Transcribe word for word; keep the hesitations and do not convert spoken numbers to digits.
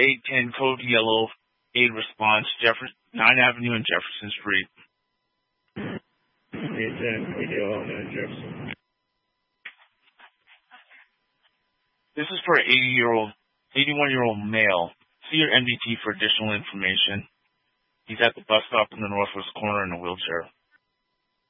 eight ten code yellow, aid response, Jefferson, ninth Avenue and Jefferson Street. eight ten code yellow, nine Jefferson. This is for an eighty-year-old, eighty-one-year-old male. See your M D T for additional information. He's at the bus stop in the northwest corner in a wheelchair.